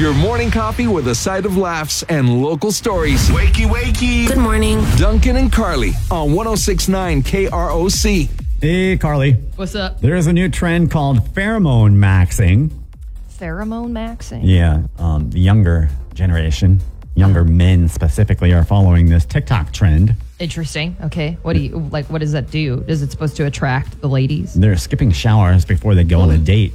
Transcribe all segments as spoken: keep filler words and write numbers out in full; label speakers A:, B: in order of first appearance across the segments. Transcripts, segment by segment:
A: Your morning coffee with a side of laughs and local stories.
B: Wakey, wakey.
C: Good morning.
A: Duncan and Carly on one oh six point nine K R O C.
D: Hey, Carly.
E: What's up?
D: There's a new trend called pheromone maxing.
E: Pheromone maxing?
D: Yeah, um, the younger generation, younger men specifically, are following this TikTok trend.
E: Interesting. Okay. What do you, like, what does that do? Is it supposed to attract the ladies?
D: They're skipping showers before they go on a date.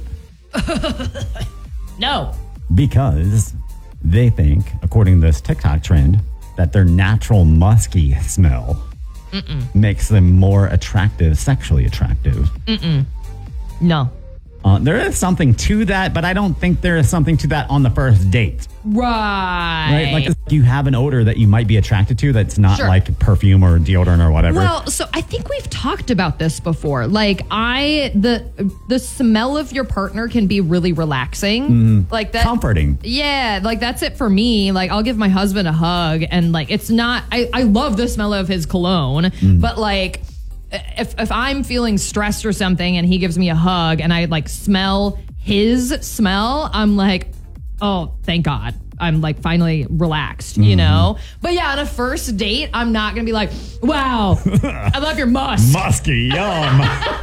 E: No.
D: Because they think, according to this TikTok trend, that their natural musky smell Mm-mm. makes them more attractive, sexually attractive.
E: Mm-mm. No.
D: Uh, there is something to that, but I don't think there is something to that on the first date.
E: Right.
D: Right? Like, you have an odor that you might be attracted to that's not
E: Sure.
D: like perfume or deodorant or whatever.
E: Well, so I think we've talked about this before. Like, I, the the smell of your partner can be really relaxing.
D: Mm-hmm.
E: Like that.
D: Comforting.
E: Yeah. Like, that's it for me. Like, I'll give my husband a hug and, like, it's not, I, I love the smell of his cologne, mm. but, like, If if I'm feeling stressed or something and he gives me a hug and I like smell his smell, I'm like, oh, thank God. I'm like finally relaxed, mm-hmm. you know? But yeah, on a first date, I'm not going to be like, wow, I love your musk.
D: Musky, yum.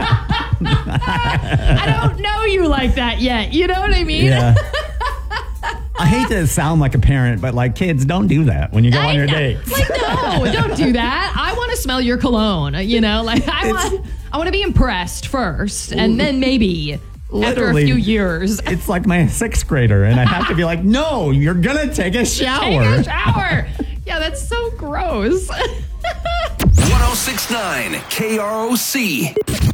E: I don't know you like that yet. You know what I mean?
D: Yeah. I hate to sound like a parent, but like kids, don't do that when you go
E: I
D: on your
E: know.
D: dates.
E: Like, no, don't do that. I want to smell your cologne, you know? Like, I
D: It's-
E: want I want to be impressed first, and then maybe after a
D: Literally,
E: few years.
D: It's like my sixth grader, and I have to be like, no, you're going to take a shower.
E: Take a shower. Yeah, that's so gross.
A: one oh six point nine K R O C.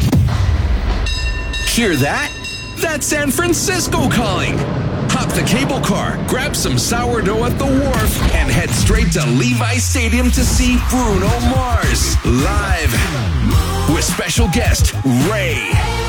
A: Hear that? That's San Francisco calling. Hop the cable car, grab some sourdough at the wharf, and head straight to Levi Stadium to see Bruno Mars live with special guest Ray.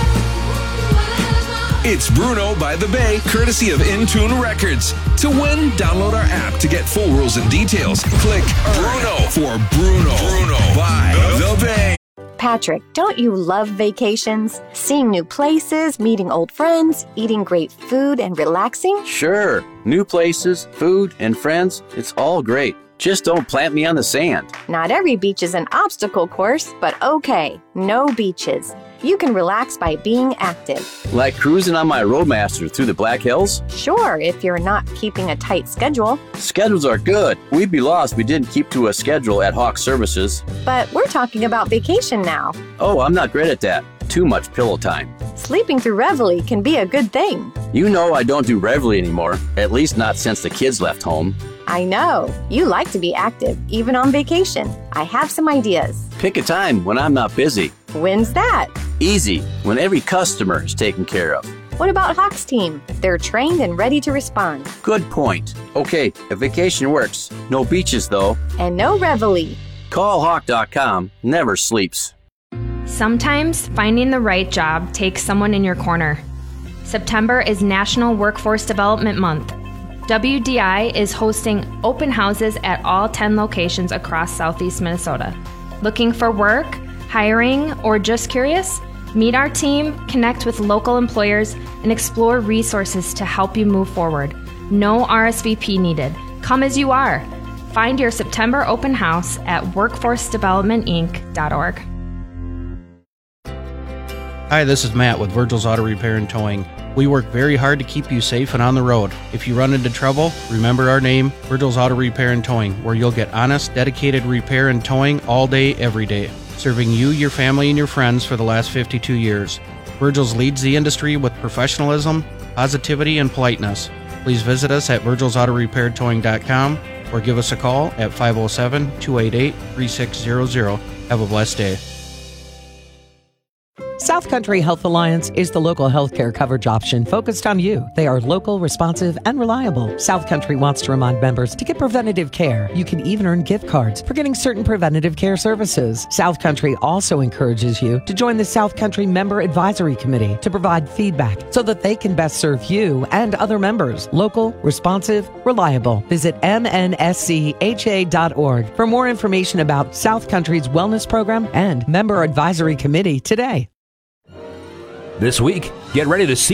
A: It's Bruno by the Bay, courtesy of Intune Records. To win, download our app to get full rules and details. Click Bruno for Bruno. Bruno by the Bay.
F: Patrick, don't you love vacations? Seeing new places, meeting old friends, eating great food, and relaxing?
G: Sure. New places, food, and friends, it's all great. Just don't plant me on the sand.
F: Not every beach is an obstacle course, but okay, no beaches. You can relax by being active.
G: Like cruising on my Roadmaster through the Black Hills?
F: Sure, if you're not keeping a tight schedule.
G: Schedules are good. We'd be lost if we didn't keep to a schedule at Hawk Services.
F: But we're talking about vacation now.
G: Oh, I'm not great at that. Too much pillow time.
F: Sleeping through Reveille can be a good thing.
G: You know I don't do Reveille anymore, at least not since the kids left home.
F: I know. You like to be active, even on vacation. I have some ideas.
G: Pick a time when I'm not busy.
F: When's that?
G: Easy, when every customer is taken care of.
F: What about Hawk's team? They're trained and ready to respond.
G: Good point. Okay, if vacation works, no beaches though.
F: And no Reveille.
G: Call hawk dot com, never sleeps.
H: Sometimes finding the right job takes someone in your corner. September is National Workforce Development Month. W D I is hosting open houses at all ten locations across Southeast Minnesota. Looking for work, hiring, or just curious? Meet our team, connect with local employers, and explore resources to help you move forward. No R S V P needed. Come as you are. Find your September open house at workforce development inc dot org.
I: Hi, this is Matt with Virgil's Auto Repair and Towing. We work very hard to keep you safe and on the road. If you run into trouble, remember our name, Virgil's Auto Repair and Towing, where you'll get honest, dedicated repair and towing all day, every day. Serving you, your family, and your friends for the last fifty-two years. Virgil's leads the industry with professionalism, positivity, and politeness. Please visit us at virgils auto repair towing dot com or give us a call at five oh seven, two eight eight, three six zero zero. Have a blessed day.
J: South Country Health Alliance is the local healthcare coverage option focused on you. They are local, responsive, and reliable. South Country wants to remind members to get preventative care. You can even earn gift cards for getting certain preventative care services. South Country also encourages you to join the South Country Member Advisory Committee to provide feedback so that they can best serve you and other members. Local, responsive, reliable. Visit m n s c h a dot org for more information about South Country's wellness program and Member Advisory Committee today.
K: This week, get ready to see